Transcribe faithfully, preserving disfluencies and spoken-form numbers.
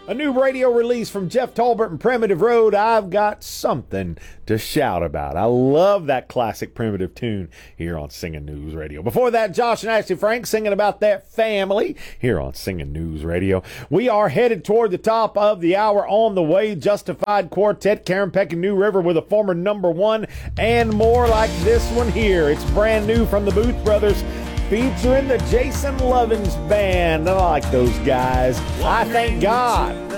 A new radio release from Jeff Tolbert and Primitive Road. I've got something to shout about. I love that classic Primitive tune here on Singing News Radio. Before that, Josh and Ashley Frank singing about that family here on Singing News Radio. We are headed toward the top of the hour. On the way, Justified Quartet, Karen Peck and New River with a former number one, and more like this one here. It's brand new from the Booth Brothers, featuring the Jason Lovins Band. I like those guys. I thank God